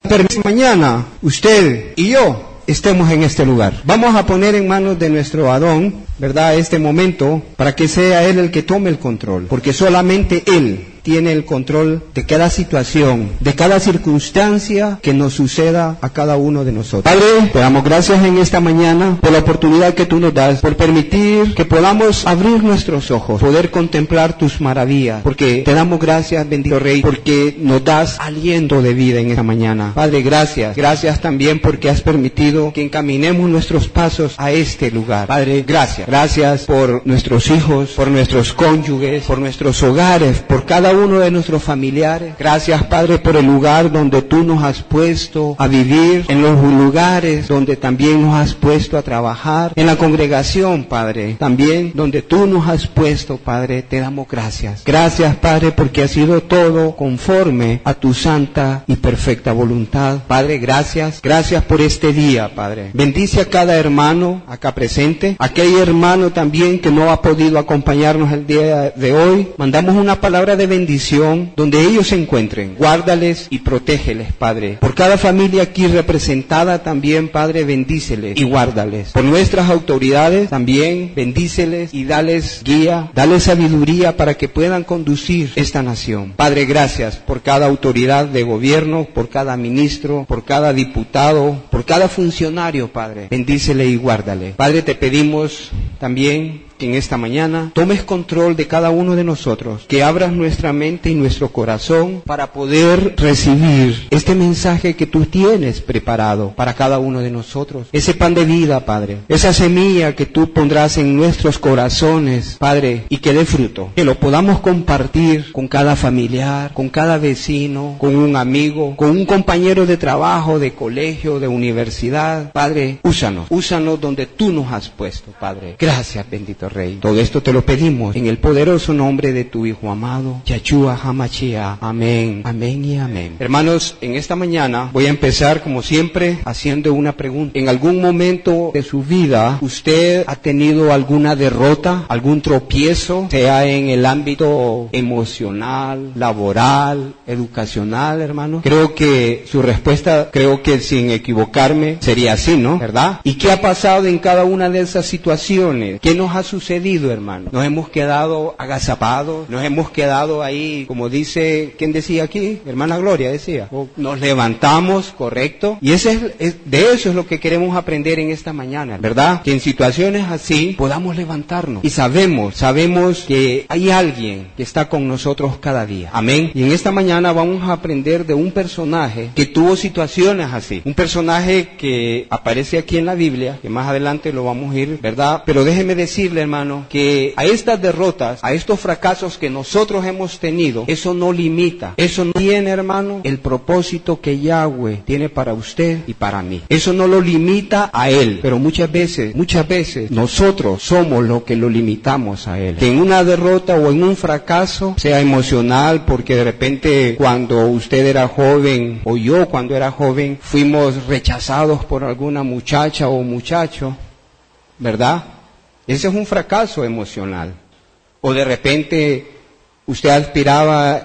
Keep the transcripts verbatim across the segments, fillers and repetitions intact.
Mañana, usted y yo estemos en este lugar. Vamos a poner en manos de nuestro Adón, ¿verdad?, este momento, para que sea Él el que tome el control, porque solamente Él tiene el control de cada situación, de cada circunstancia que nos suceda a cada uno de nosotros. Padre, te damos gracias en esta mañana por la oportunidad que tú nos das, por permitir que podamos abrir nuestros ojos, poder contemplar tus maravillas, porque te damos gracias, bendito Rey, porque nos das aliento de vida en esta mañana. Padre, gracias. Gracias también porque has permitido que encaminemos nuestros pasos a este lugar. Padre, gracias. Gracias por nuestros hijos, por nuestros cónyuges, por nuestros hogares, por cada uno de nuestros familiares. Gracias, Padre, por el lugar donde tú nos has puesto a vivir, en los lugares donde también nos has puesto a trabajar, en la congregación, Padre, también donde tú nos has puesto, Padre, te damos gracias. Gracias, Padre, porque ha sido todo conforme a tu santa y perfecta voluntad. Padre, gracias. Gracias por este día, Padre. Bendice a cada hermano acá presente, aquel hermano también que no ha podido acompañarnos el día de hoy. Mandamos una palabra de bendición bendición donde ellos se encuentren. Guárdales y protégeles, Padre. Por cada familia aquí representada también, Padre, bendíceles y guárdales. Por nuestras autoridades también, bendíceles y dales guía, dales sabiduría para que puedan conducir esta nación. Padre, gracias por cada autoridad de gobierno, por cada ministro, por cada diputado, por cada funcionario, Padre. Bendícele y guárdale. Padre, te pedimos también que en esta mañana tomes control de cada uno de nosotros, que abras nuestra mente y nuestro corazón para poder recibir este mensaje que tú tienes preparado para cada uno de nosotros. Ese pan de vida, Padre, esa semilla que tú pondrás en nuestros corazones, Padre, y que dé fruto, que lo podamos compartir con cada familiar, con cada vecino, con un amigo, con un compañero de trabajo, de colegio, de universidad. Padre, úsanos, úsanos donde tú nos has puesto, Padre. Gracias, bendito Rey. Todo esto te lo pedimos en el poderoso nombre de tu Hijo amado, Yahshua HaMashiach. Amén, amén y amén. Hermanos, en esta mañana voy a empezar como siempre haciendo una pregunta. ¿En algún momento de su vida usted ha tenido alguna derrota, algún tropiezo, sea en el ámbito emocional, laboral, educacional, hermano? Creo que su respuesta, creo que sin equivocarme, sería así, ¿no? ¿Verdad? ¿Y qué ha pasado en cada una de esas situaciones? ¿Qué nos ha sucedido, hermano? Nos hemos quedado agazapados, nos hemos quedado ahí, como dice, ¿quién decía aquí? Hermana Gloria decía, o nos levantamos, correcto, y ese es, es, de eso es lo que queremos aprender en esta mañana, ¿verdad? Que en situaciones así podamos levantarnos, y sabemos, sabemos que hay alguien que está con nosotros cada día, amén, y en esta mañana vamos a aprender de un personaje que tuvo situaciones así, un personaje que aparece aquí en la Biblia, que más adelante lo vamos a ir, ¿verdad? Pero déjeme decirle, hermano, que a estas derrotas, a estos fracasos que nosotros hemos tenido, eso no limita, eso no tiene, hermano, el propósito que Yahweh tiene para usted y para mí. Eso no lo limita a Él, pero muchas veces, muchas veces nosotros somos los que lo limitamos a Él. Que en una derrota o en un fracaso, sea emocional, porque de repente cuando usted era joven, o yo cuando era joven, fuimos rechazados por alguna muchacha o muchacho, ¿verdad? Ese es un fracaso emocional. O de repente usted aspiraba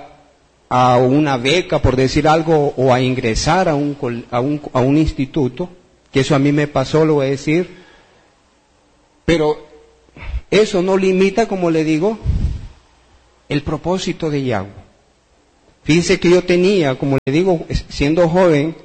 a una beca, por decir algo, o a ingresar a un, a un, a un instituto, que eso a mí me pasó, lo voy a decir, pero eso no limita, como le digo, el propósito de Yahweh. Fíjense que yo tenía, como le digo, siendo joven,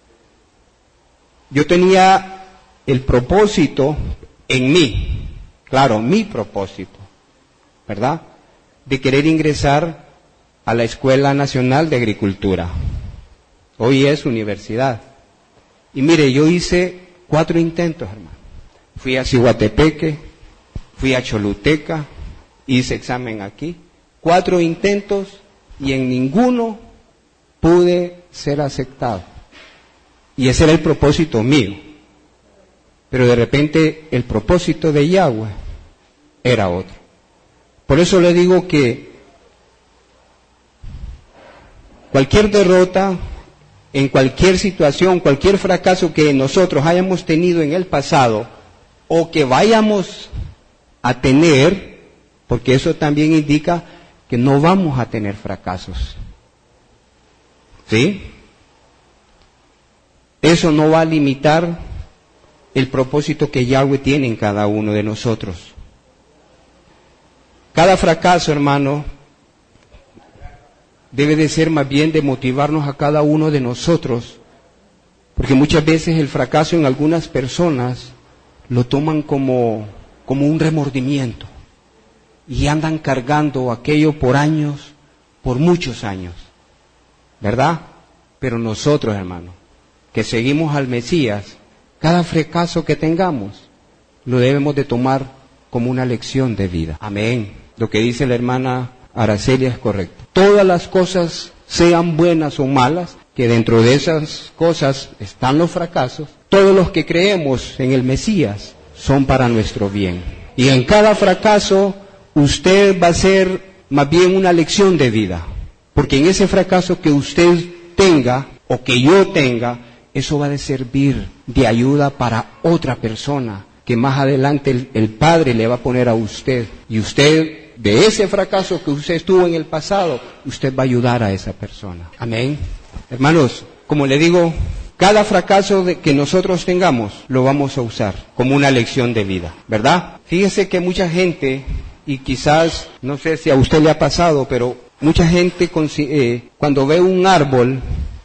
yo tenía el propósito en mí, claro, mi propósito, ¿verdad?, de querer ingresar a la Escuela Nacional de Agricultura. Hoy es universidad. Y mire, yo hice cuatro intentos, hermano. Fui a Cihuatepeque, fui a Choluteca, hice examen aquí. Cuatro intentos y en ninguno pude ser aceptado. Y ese era el propósito mío. Pero de repente el propósito de Yahweh era otro. Por eso le digo que cualquier derrota, en cualquier situación, cualquier fracaso que nosotros hayamos tenido en el pasado o que vayamos a tener, porque eso también indica que no vamos a tener fracasos. ¿Sí? eso no va a limitar el propósito que Yahweh tiene en cada uno de nosotros. Cada fracaso, hermano, debe de ser más bien de motivarnos a cada uno de nosotros, porque muchas veces el fracaso en algunas personas lo toman como, como un remordimiento y andan cargando aquello por años, por muchos años, ¿verdad? Pero nosotros, hermano, que seguimos al Mesías, cada fracaso que tengamos lo debemos de tomar como una lección de vida. Amén. Lo que dice la hermana Araceli es correcto. Todas las cosas, sean buenas o malas, que dentro de esas cosas están los fracasos, todos los que creemos en el Mesías son para nuestro bien. Y en cada fracaso usted va a ser más bien una lección de vida, porque en ese fracaso que usted tenga o que yo tenga, eso va a servir de ayuda para otra persona que más adelante el, el Padre le va a poner a usted, y usted, de ese fracaso que usted estuvo en el pasado, usted va a ayudar a esa persona. Amén. Hermanos, como le digo, cada fracaso de que nosotros tengamos lo vamos a usar como una lección de vida, ¿verdad? Fíjese que mucha gente, y quizás, no sé si a usted le ha pasado, pero mucha gente eh, cuando ve un árbol,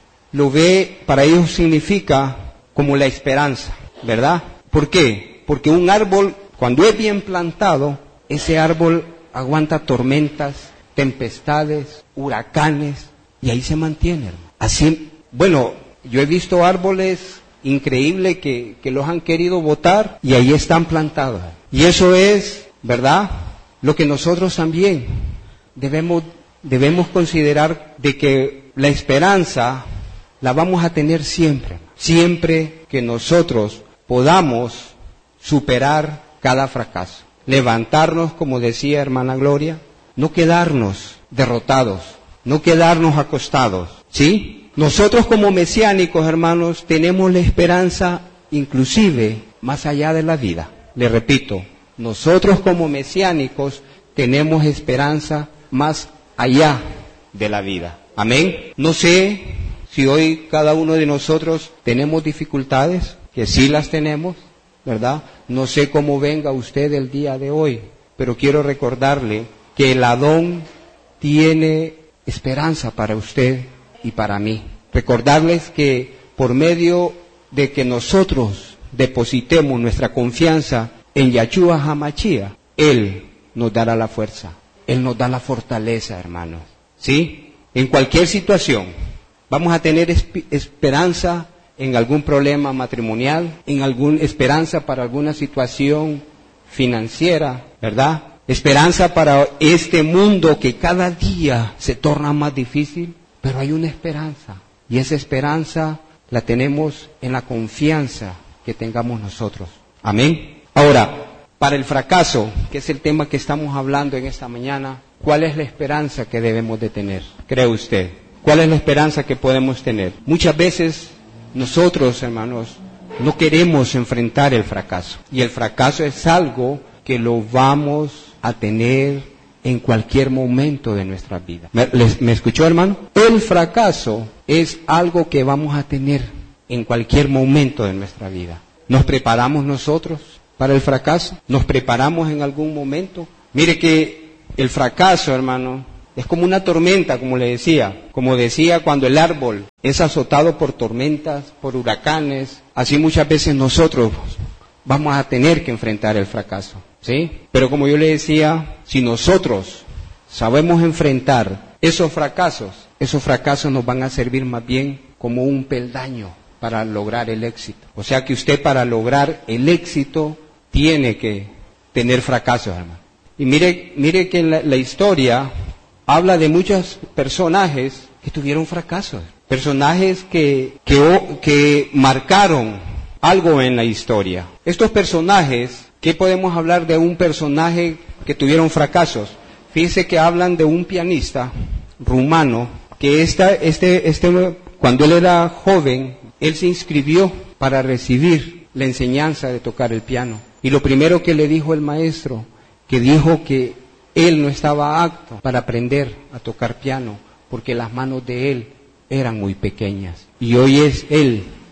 lo ve, para ellos significa como la esperanza, ¿verdad? ¿Por qué? Porque un árbol, cuando es bien plantado, ese árbol aguanta tormentas, tempestades, huracanes, y ahí se mantiene. Así, bueno, yo he visto árboles increíbles que, que los han querido botar y ahí están plantados. Y eso es, ¿verdad?, lo que nosotros también debemos, debemos considerar, de que la esperanza la vamos a tener siempre, siempre que nosotros podamos superar cada fracaso, levantarnos, como decía hermana Gloria, no quedarnos derrotados, no quedarnos acostados, ¿sí? Nosotros como mesiánicos, hermanos, tenemos la esperanza inclusive más allá de la vida. Le repito, nosotros como mesiánicos tenemos esperanza más allá de la vida. Amén. No sé si hoy cada uno de nosotros tenemos dificultades, que sí las tenemos, ¿verdad? No sé cómo venga usted el día de hoy, pero quiero recordarle que el Adón tiene esperanza para usted y para mí. Recordarles que por medio de que nosotros depositemos nuestra confianza en Yahshua HaMashiach, Él nos dará la fuerza, Él nos da la fortaleza, hermanos, ¿sí? En cualquier situación, vamos a tener esp- esperanza en algún problema matrimonial, en alguna esperanza para alguna situación financiera, ¿verdad? Esperanza para este mundo que cada día se torna más difícil, pero hay una esperanza, y esa esperanza la tenemos en la confianza que tengamos nosotros. Amén. Ahora, para el fracaso, que es el tema que estamos hablando en esta mañana, ¿cuál es la esperanza que debemos de tener? ¿Cree usted? ¿Cuál es la esperanza que podemos tener? Muchas veces nosotros, hermanos, no queremos enfrentar el fracaso, y el fracaso es algo que lo vamos a tener en cualquier momento de nuestra vida. ¿Me, les, ¿me escuchó, hermano? El fracaso es algo que vamos a tener en cualquier momento de nuestra vida. ¿Nos preparamos nosotros para el fracaso? ¿Nos preparamos en algún momento? Mire que el fracaso, hermano, es como una tormenta, como le decía. Como decía, cuando el árbol es azotado por tormentas, por huracanes, así muchas veces nosotros vamos a tener que enfrentar el fracaso, ¿sí? Pero como yo le decía, si nosotros sabemos enfrentar esos fracasos, esos fracasos nos van a servir más bien como un peldaño para lograr el éxito. O sea que usted, para lograr el éxito, tiene que tener fracasos, hermano. Y mire, mire que la, la historia habla de muchos personajes que tuvieron fracasos, personajes que, que, que marcaron algo en la historia. Estos personajes, ¿qué podemos hablar de un personaje que tuvieron fracasos? Fíjese que hablan de un pianista rumano, que esta, este, este, cuando él era joven, él se inscribió para recibir la enseñanza de tocar el piano. Y lo primero que le dijo el maestro, que dijo que él no estaba apto para aprender a tocar piano, porque las manos de él eran muy pequeñas. Y hoy es él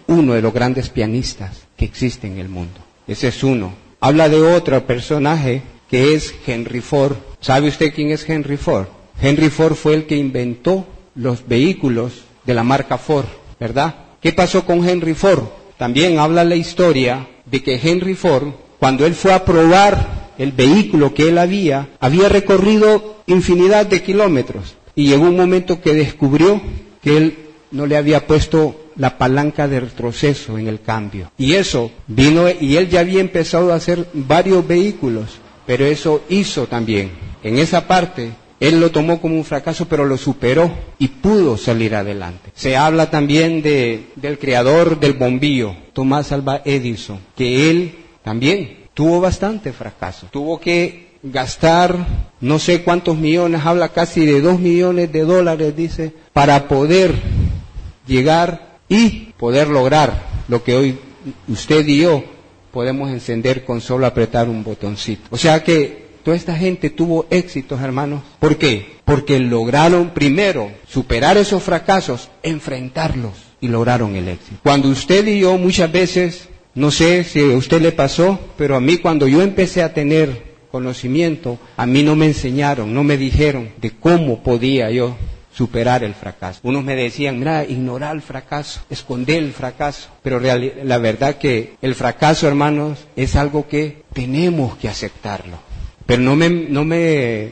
uno de los grandes pianistas que existe en el mundo. Ese es uno. Habla de otro personaje que es Henry Ford. ¿Sabe usted quién es Henry Ford? Henry Ford fue el que inventó los vehículos de la marca Ford, ¿verdad? ¿Qué pasó con Henry Ford? También habla la historia de que Henry Ford, cuando él fue a probar el vehículo que él había, había recorrido infinidad de kilómetros y llegó un momento que descubrió que él no le había puesto la palanca de retroceso en el cambio. Y eso vino, y él ya había empezado a hacer varios vehículos, pero eso hizo también, en esa parte, él lo tomó como un fracaso, pero lo superó y pudo salir adelante. Se habla también de, del creador del bombillo, Thomas Alva Edison, que él también tuvo bastante fracaso. Tuvo que gastar no sé cuántos millones, habla casi de dos millones de dólares, dice, para poder llegar y poder lograr lo que hoy usted y yo podemos encender con solo apretar un botoncito. O sea que toda esta gente tuvo éxitos, hermanos. ¿Por qué? Porque lograron primero superar esos fracasos, enfrentarlos y lograron el éxito. Cuando usted y yo muchas veces, no sé si a usted le pasó, pero a mí cuando yo empecé a tener conocimiento, a mí no me enseñaron, no me dijeron de cómo podía yo superar el fracaso. Unos me decían, mira, ignorar el fracaso, esconder el fracaso, pero real, la verdad que el fracaso, hermanos, es algo que tenemos que aceptarlo. Pero no me, no me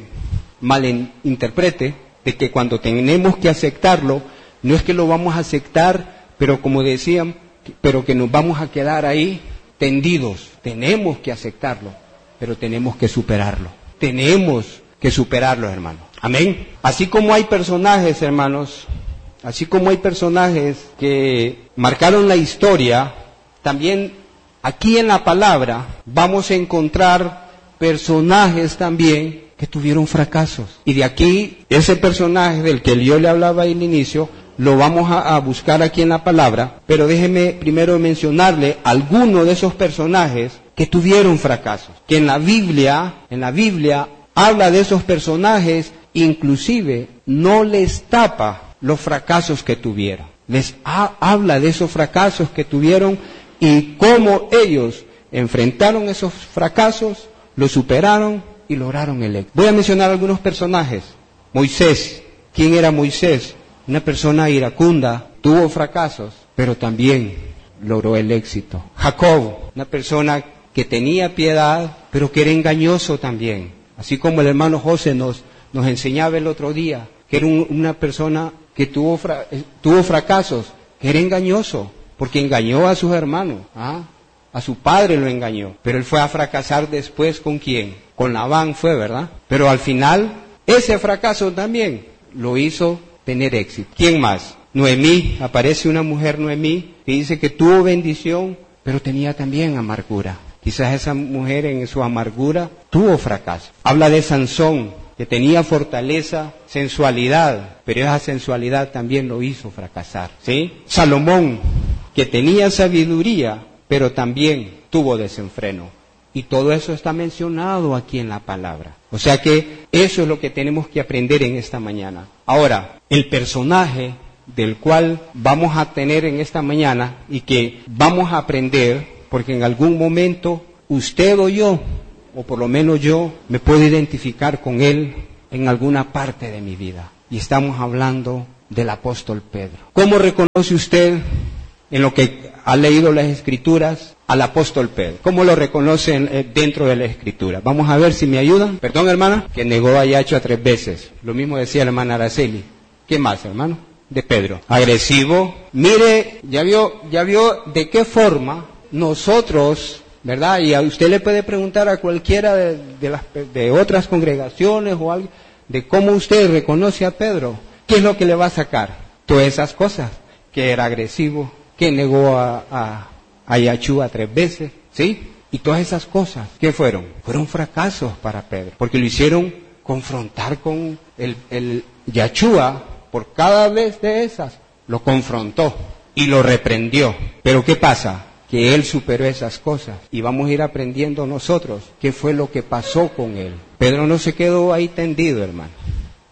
malinterprete de que cuando tenemos que aceptarlo, no es que lo vamos a aceptar, pero como decían, pero que nos vamos a quedar ahí tendidos. Tenemos que aceptarlo, pero tenemos que superarlo. Tenemos que superarlo, hermanos. Amén. Así como hay personajes, hermanos, así como hay personajes que marcaron la historia, también aquí en la palabra vamos a encontrar personajes también que tuvieron fracasos. Y de aquí, ese personaje del que yo le hablaba al inicio, lo vamos a, a buscar aquí en la palabra, pero déjeme primero mencionarle algunos de esos personajes que tuvieron fracasos. Que en la Biblia, en la Biblia, habla de esos personajes, inclusive no les tapa los fracasos que tuvieron. Les ha, habla de esos fracasos que tuvieron y cómo ellos enfrentaron esos fracasos, los superaron y lograron el éxito. Voy a mencionar algunos personajes. Moisés. ¿Quién era Moisés? Una persona iracunda, tuvo fracasos, pero también logró el éxito. Jacob, una persona que tenía piedad, pero que era engañoso también. Así como el hermano José nos, nos enseñaba el otro día, que era un, una persona que tuvo, fra, tuvo fracasos, que era engañoso, porque engañó a sus hermanos, ¿ah? A su padre lo engañó, pero él fue a fracasar después ¿con quién? Con Labán fue, ¿verdad? Pero al final, ese fracaso también lo hizo tener éxito. ¿Quién más? Noemí, aparece una mujer Noemí, que dice que tuvo bendición, pero tenía también amargura. Quizás esa mujer en su amargura tuvo fracaso. Habla de Sansón, que tenía fortaleza, sensualidad, pero esa sensualidad también lo hizo fracasar, ¿sí? Salomón, que tenía sabiduría, pero también tuvo desenfreno. Y todo eso está mencionado aquí en la palabra. O sea que eso es lo que tenemos que aprender en esta mañana. Ahora, el personaje del cual vamos a tener en esta mañana y que vamos a aprender, porque en algún momento usted o yo, o por lo menos yo, me puedo identificar con él en alguna parte de mi vida. Y estamos hablando del apóstol Pedro. ¿Cómo reconoce usted en lo que ha leído las Escrituras al apóstol Pedro? ¿Cómo lo reconocen dentro de la Escritura? Vamos a ver si me ayudan. Perdón, hermana, que negó a Yachua tres veces. Lo mismo decía la hermana Araceli. ¿Qué más, hermano? De Pedro. Agresivo. Mire, ya vio, ya vio de qué forma nosotros, ¿verdad? Y a usted le puede preguntar a cualquiera de, de, las, de otras congregaciones o algo, de cómo usted reconoce a Pedro. ¿Qué es lo que le va a sacar? Todas esas cosas. Que era agresivo, que negó a, a, a Yachua tres veces, ¿sí? Y todas esas cosas, ¿qué fueron? Fueron fracasos para Pedro, porque lo hicieron confrontar con el, el Yachua, por cada vez de esas, lo confrontó y lo reprendió. Pero ¿qué pasa? Que él superó esas cosas y vamos a ir aprendiendo nosotros qué fue lo que pasó con él. Pedro no se quedó ahí tendido, hermano.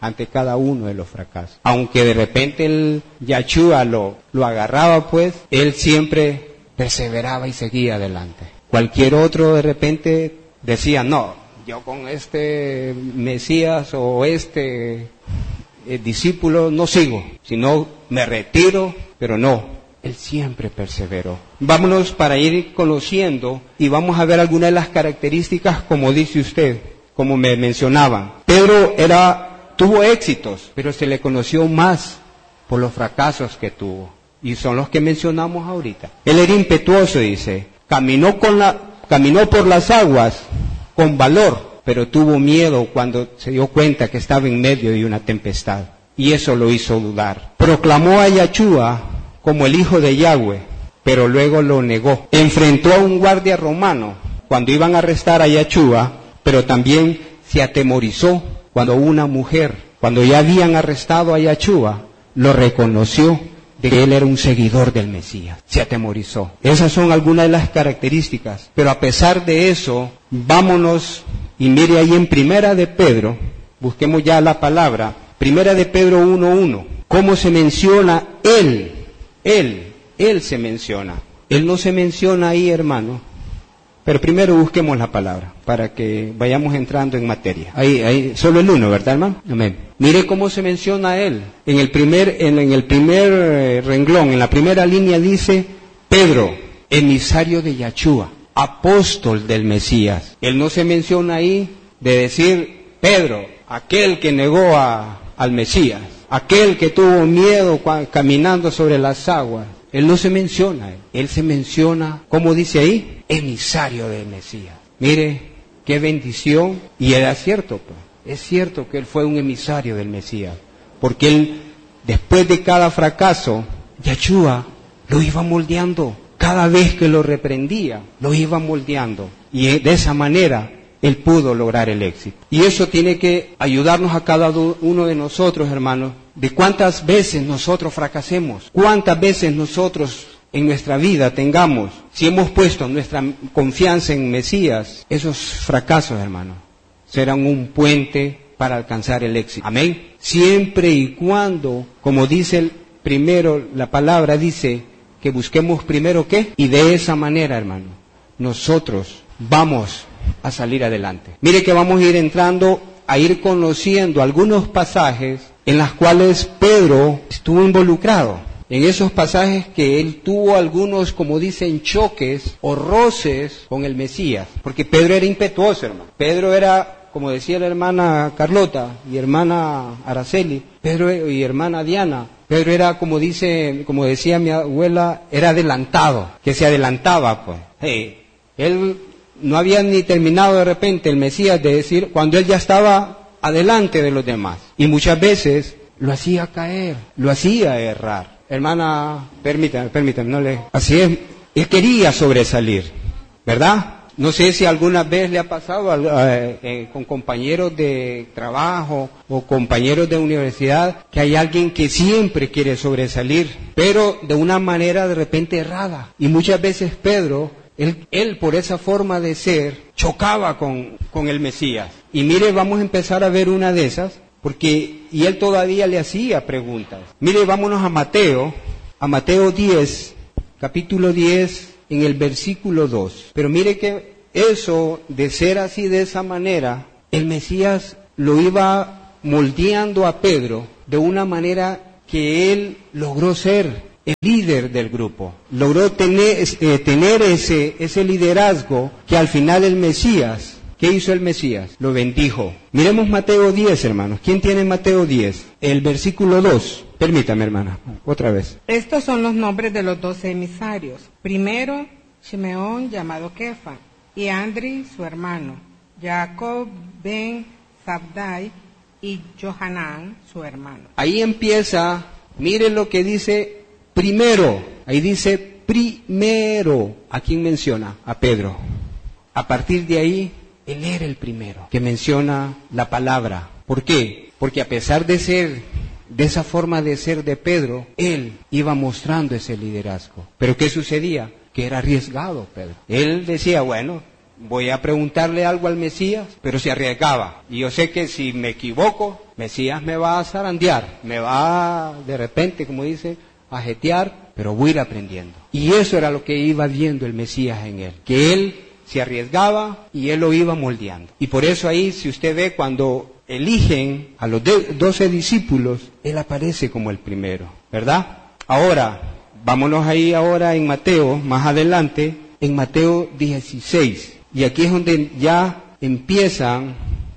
ante cada uno de los fracasos. Aunque de repente el Yahshua lo, lo agarraba, pues, él siempre perseveraba y seguía adelante. Cualquier otro de repente decía, no, yo con este Mesías o este eh, discípulo no sigo, sino me retiro, pero no, él siempre perseveró. Vámonos para ir conociendo y vamos a ver algunas de las características, como dice usted, como me mencionaban. Pedro era... tuvo éxitos, pero se le conoció más por los fracasos que tuvo. Y son los que mencionamos ahorita. Él era impetuoso, dice. Caminó, con la, caminó por las aguas con valor, pero tuvo miedo cuando se dio cuenta que estaba en medio de una tempestad. Y eso lo hizo dudar. Proclamó a Yahshua como el hijo de Yahweh, pero luego lo negó. Enfrentó a un guardia romano cuando iban a arrestar a Yahshua, pero también se atemorizó cuando una mujer, cuando ya habían arrestado a Yahshua, lo reconoció de que él era un seguidor del Mesías. Se atemorizó. Esas son algunas de las características. Pero a pesar de eso, vámonos y mire ahí en Primera de Pedro, busquemos ya la palabra, Primera de Pedro uno uno. ¿Cómo se menciona él? Él, él se menciona. Él no se menciona ahí, hermano. Pero primero busquemos la palabra, para que vayamos entrando en materia. Ahí, ahí, solo el uno, ¿verdad, hermano? Amén. Mire cómo se menciona a él. En el primer, en, en el primer eh, renglón, en la primera línea dice, Pedro, emisario de Yahshua, apóstol del Mesías. Él no se menciona ahí de decir, Pedro, aquel que negó a, al Mesías, aquel que tuvo miedo cuando, caminando sobre las aguas. Él no se menciona, él, él se menciona, ¿cómo dice ahí? Emisario del Mesías. Mire, qué bendición, y era cierto, pues, es cierto que él fue un emisario del Mesías, porque él, después de cada fracaso, Yahshua lo iba moldeando, cada vez que lo reprendía, lo iba moldeando, y de esa manera, él pudo lograr el éxito. Y eso tiene que ayudarnos a cada uno de nosotros, hermanos, de cuántas veces nosotros fracasemos, cuántas veces nosotros en nuestra vida tengamos, si hemos puesto nuestra confianza en Mesías, esos fracasos, hermanos, serán un puente para alcanzar el éxito. Amén. Siempre y cuando, como dice el primero, la palabra dice que busquemos primero ¿qué? Y de esa manera, hermano, nosotros vamos a salir adelante. Mire que vamos a ir entrando, a ir conociendo algunos pasajes en los cuales Pedro estuvo involucrado. En esos pasajes que él tuvo algunos, como dicen, choques o roces con el Mesías. Porque Pedro era impetuoso, hermano. Pedro era, como decía la hermana Carlota y hermana Araceli, Pedro y hermana Diana, Pedro era, como dice, como decía mi abuela, era adelantado, que se adelantaba, pues. Hey, él no había ni terminado de repente el Mesías de decir, cuando él ya estaba adelante de los demás. Y muchas veces lo hacía caer, lo hacía errar. Hermana, permítame, permítame, no le... Así es, él quería sobresalir, ¿verdad? No sé si alguna vez le ha pasado eh, eh, con compañeros de trabajo o compañeros de universidad que hay alguien que siempre quiere sobresalir, pero de una manera de repente errada. Y muchas veces Pedro, él, él por esa forma de ser, chocaba con, con el Mesías. Y mire, vamos a empezar a ver una de esas, porque, y él todavía le hacía preguntas. Mire, vámonos a Mateo, a Mateo diez, capítulo diez, en el versículo dos. Pero mire que eso, de ser así de esa manera, el Mesías lo iba moldeando a Pedro de una manera que él logró ser el líder del grupo. Logró tener, eh, tener ese, ese liderazgo que al final el Mesías, ¿qué hizo el Mesías? Lo bendijo. Miremos Mateo diez, hermanos. ¿Quién tiene Mateo diez? El versículo dos. Permítame, hermana, otra vez. Estos son los nombres de los doce emisarios. Primero, Simeón, llamado Kefa, y Andri, su hermano, Jacob ben Zabdai y Johanán, su hermano. Ahí empieza, mire lo que dice primero. Ahí dice primero. ¿A quién menciona? A Pedro. A partir de ahí, él era el primero que menciona la palabra. ¿Por qué? Porque a pesar de ser, de esa forma de ser de Pedro, él iba mostrando ese liderazgo. ¿Pero qué sucedía? Que era arriesgado Pedro. Él decía, bueno, voy a preguntarle algo al Mesías, pero se arriesgaba. Y yo sé que si me equivoco, Mesías me va a zarandear, me va de repente, como dice, a jetear, pero voy a ir aprendiendo. Y eso era lo que iba viendo el Mesías en él, que él se arriesgaba y él lo iba moldeando. Y por eso ahí, si usted ve, cuando eligen a los doce discípulos, él aparece como el primero, ¿verdad? Ahora, vámonos ahí ahora en Mateo, más adelante, en Mateo dieciséis. Y aquí es donde ya empiezan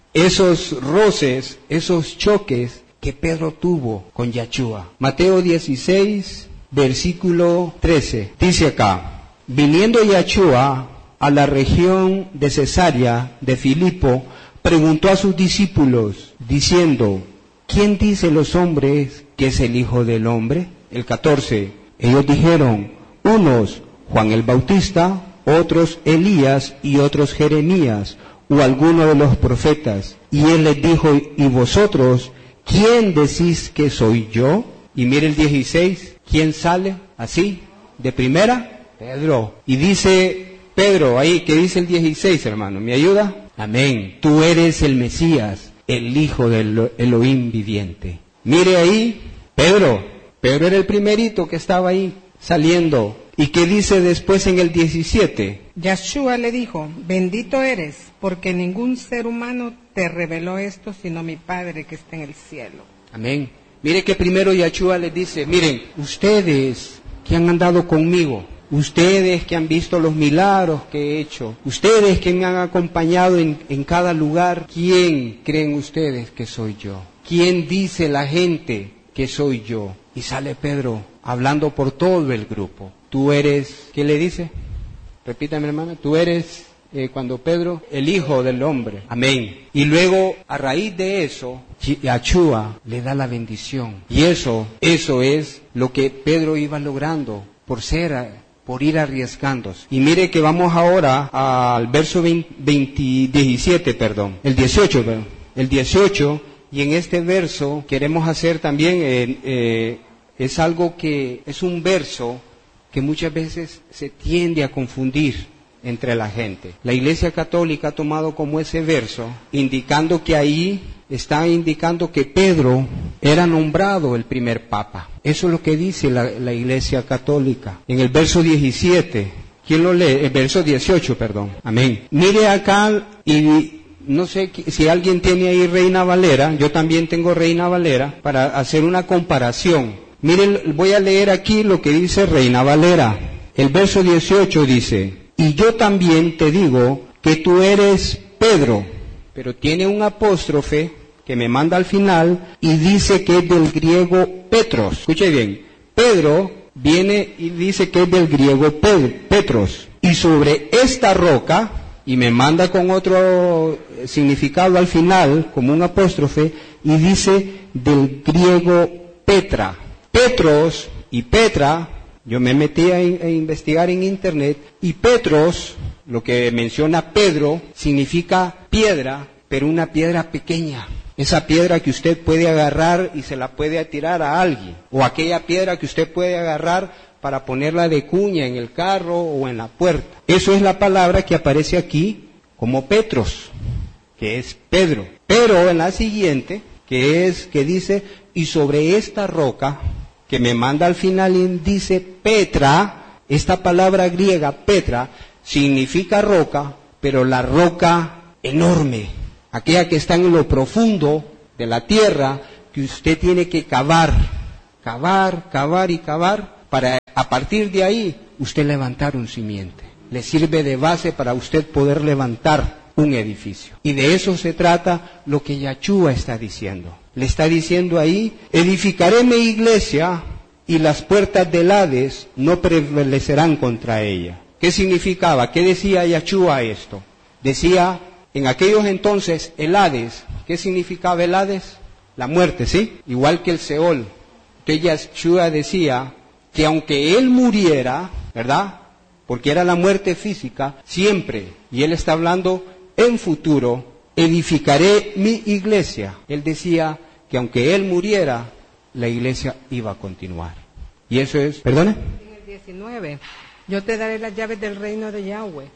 esos roces, esos choques que Pedro tuvo con Yachúa. Mateo dieciséis, versículo trece. Dice acá: viniendo Yachúa a la región de Cesarea de Filipo, preguntó a sus discípulos, diciendo: ¿quién dice los hombres que es el Hijo del Hombre? El catorce. Ellos dijeron: unos Juan el Bautista, otros Elías y otros Jeremías o alguno de los profetas. Y él les dijo: ¿y vosotros quién decís que soy yo? Y mire el dieciséis, ¿quién sale así de primera? Pedro. Y dice Pedro ahí, ¿qué dice el dieciséis, hermano? ¿Me ayuda? Amén. Tú eres el Mesías, el Hijo del Elohim viviente. Mire ahí, Pedro. Pedro era el primerito que estaba ahí saliendo. ¿Y qué dice después en el diecisiete? Yahshua le dijo: bendito eres, porque ningún ser humano te reveló esto, sino mi Padre que está en el cielo. Amén. Mire que primero Yahshua les dice: miren, ustedes que han andado conmigo, ustedes que han visto los milagros que he hecho, ustedes que me han acompañado en, en cada lugar, ¿quién creen ustedes que soy yo? ¿Quién dice la gente que soy yo? Y sale Pedro hablando por todo el grupo. Tú eres, ¿qué le dice? Repítame, hermana. Tú eres, eh, cuando Pedro, el Hijo del Hombre. Amén. Y luego, a raíz de eso, Yahshua le da la bendición. Y eso, eso es lo que Pedro iba logrando por ser, por ir arriesgándose. Y mire que vamos ahora al verso veinte, diecisiete, perdón. El dieciocho, perdón. El dieciocho, y en este verso queremos hacer también, eh, eh, es algo que, es un verso que muchas veces se tiende a confundir entre la gente. La Iglesia Católica ha tomado como ese verso, indicando que ahí está indicando que Pedro era nombrado el primer papa. Eso es lo que dice la, la Iglesia Católica. En el verso diecisiete, ¿quién lo lee? El verso dieciocho, perdón. Amén. Mire acá, y no sé si alguien tiene ahí Reina Valera, yo también tengo Reina Valera, para hacer una comparación. Miren, voy a leer aquí lo que dice Reina Valera. El verso dieciocho dice: y yo también te digo que tú eres Pedro, pero tiene un apóstrofe que me manda al final y dice que es del griego Petros. Escuche bien, Pedro viene y dice que es del griego Petros. Y sobre esta roca, y me manda con otro significado al final, como un apóstrofe, y dice del griego Petra. Petros y Petra, yo me metí a, in, a investigar en internet, y Petros, lo que menciona Pedro, significa piedra, pero una piedra pequeña. Esa piedra que usted puede agarrar y se la puede tirar a alguien, o aquella piedra que usted puede agarrar para ponerla de cuña en el carro o en la puerta. Eso es la palabra que aparece aquí como Petros, que es Pedro. Pero en la siguiente, que es, que dice, y sobre esta roca, que me manda al final y dice Petra, esta palabra griega Petra significa roca, pero la roca enorme, aquella que está en lo profundo de la tierra, que usted tiene que cavar, cavar, cavar y cavar, para a partir de ahí usted levantar un simiente. Le sirve de base para usted poder levantar un edificio. Y de eso se trata lo que Yahshua está diciendo. Le está diciendo ahí: edificaré mi iglesia y las puertas del Hades no prevalecerán contra ella. ¿Qué significaba? ¿Qué decía Yahshua esto? Decía, en aquellos entonces, el Hades. ¿Qué significaba el Hades? La muerte, ¿sí? Igual que el Seol. Entonces Yahshua decía que aunque él muriera, ¿verdad? Porque era la muerte física, siempre, y él está hablando en futuro, edificaré mi iglesia. Él decía que aunque él muriera, la iglesia iba a continuar. Y eso es, ¿perdone? En el diecinueve, yo te daré las llaves del reino de Yahweh.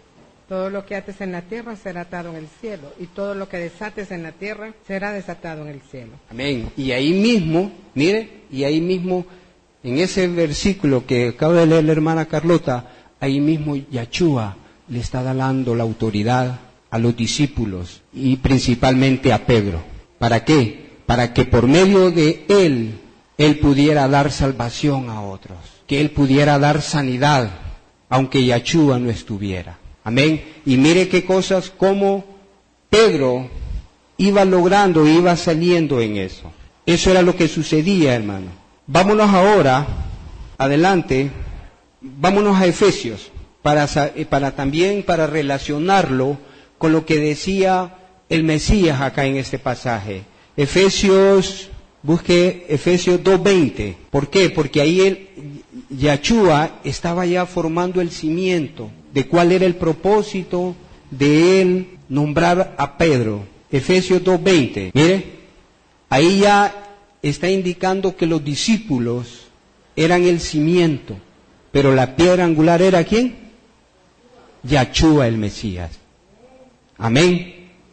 Todo lo que ates en la tierra será atado en el cielo, y todo lo que desates en la tierra será desatado en el cielo. Amén. Y ahí mismo, mire, y ahí mismo, en ese versículo que acaba de leer la hermana Carlota, ahí mismo Yahshua le está dando la autoridad a los discípulos y principalmente a Pedro. ¿Para qué? Para que por medio de él, él pudiera dar salvación a otros, que él pudiera dar sanidad, aunque Yahshua no estuviera. Amén. Y mire qué cosas, como Pedro iba logrando, iba saliendo en eso. Eso era lo que sucedía, hermano. Vámonos ahora, adelante, vámonos a Efesios, para, para también para relacionarlo con lo que decía el Mesías acá en este pasaje. Efesios, busque Efesios dos veinte. ¿Por qué? Porque ahí el Yahshua estaba ya formando el cimiento de cuál era el propósito de él nombrar a Pedro. Efesios dos veinte. Mire, ahí ya está indicando que los discípulos eran el cimiento, pero la piedra angular era ¿quién? Yahshua el Mesías. Amén.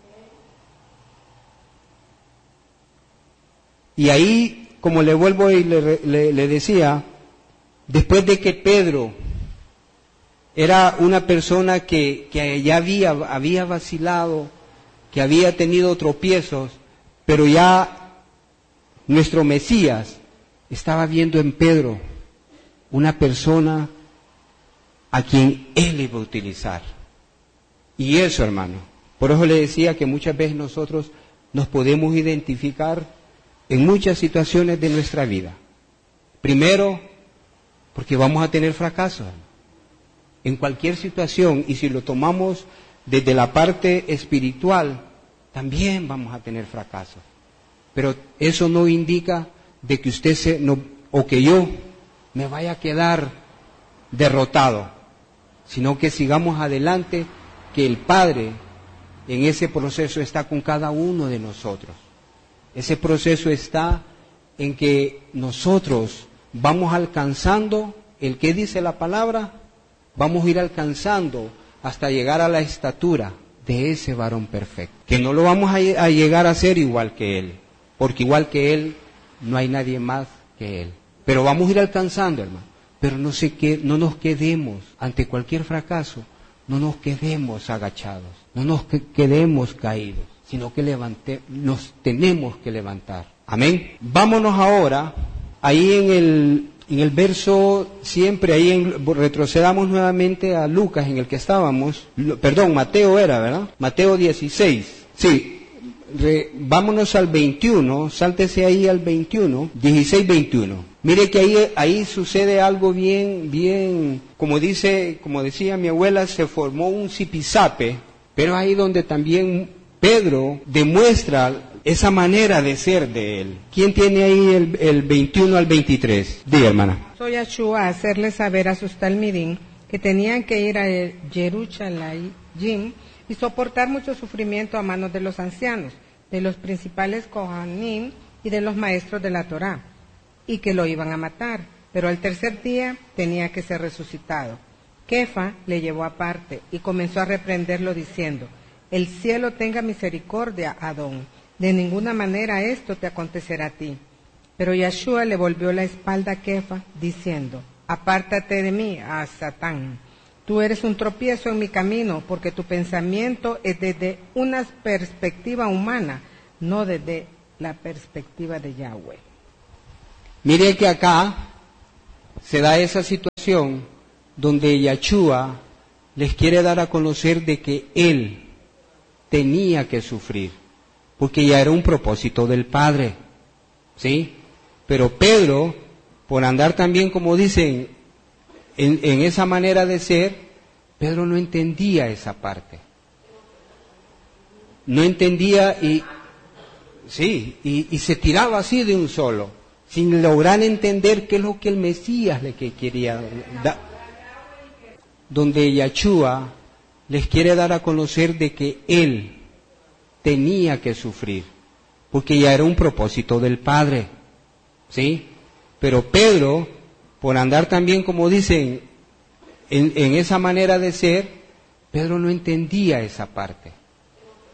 Y ahí, como le vuelvo y le, le, le decía, después de que Pedro era una persona que, que ya había, había vacilado, que había tenido tropiezos, pero ya nuestro Mesías estaba viendo en Pedro una persona a quien él iba a utilizar. Y eso, hermano, por eso le decía que muchas veces nosotros nos podemos identificar en muchas situaciones de nuestra vida. Primero, porque vamos a tener fracasos en cualquier situación, y si lo tomamos desde la parte espiritual, también vamos a tener fracasos. Pero eso no indica de que usted se, no, o que yo me vaya a quedar derrotado, sino que sigamos adelante, que el Padre en ese proceso está con cada uno de nosotros. Ese proceso está en que nosotros vamos alcanzando, el que dice la palabra, vamos a ir alcanzando hasta llegar a la estatura de ese varón perfecto, que no lo vamos a, a llegar a ser igual que él, porque igual que él no hay nadie más que él, pero vamos a ir alcanzando, hermano. Pero no, se que, no nos quedemos ante cualquier fracaso, no nos quedemos agachados, no nos que, quedemos caídos, sino que levante, nos tenemos que levantar. Amén. Vámonos ahora, ahí en el, en el verso, siempre ahí, en, retrocedamos nuevamente a Lucas, en el que estábamos, perdón, Mateo era, ¿verdad? Mateo dieciséis, sí. Re, vámonos al veintiuno, sáltese ahí al veintiuno, dieciséis veintiuno. Mire que ahí, ahí sucede algo bien, bien, como dice, como decía mi abuela, se formó un zipizape, pero ahí donde también Pedro demuestra esa manera de ser de él. ¿Quién tiene ahí el, el veintiuno al veintitrés? Diga, hermana. Soy Yahshua a hacerle saber a sus talmidim que tenían que ir a Jerusalén y soportar mucho sufrimiento a manos de los ancianos, de los principales Kohanim y de los maestros de la Torá, y que lo iban a matar, pero al tercer día tenía que ser resucitado. Kefa le llevó aparte y comenzó a reprenderlo diciendo: el cielo tenga misericordia, Adón, de ninguna manera esto te acontecerá a ti. Pero Yahshua le volvió la espalda a Kefa diciendo: apártate de mí, a Satán. Tú eres un tropiezo en mi camino, porque tu pensamiento es desde una perspectiva humana, no desde la perspectiva de Yahweh. Mire que acá se da esa situación donde Yahshua les quiere dar a conocer de que él tenía que sufrir, porque ya era un propósito del Padre, ¿sí? Pero Pedro, por andar también, como dicen, En, en esa manera de ser, Pedro no entendía esa parte. No entendía y, sí, y, y se tiraba así de un solo, sin lograr entender qué es lo que el Mesías le que quería dar. Donde Yahshua les quiere dar a conocer de que él tenía que sufrir, porque ya era un propósito del Padre, ¿sí? Pero Pedro, por andar también, como dicen, en, en esa manera de ser, Pedro no entendía esa parte.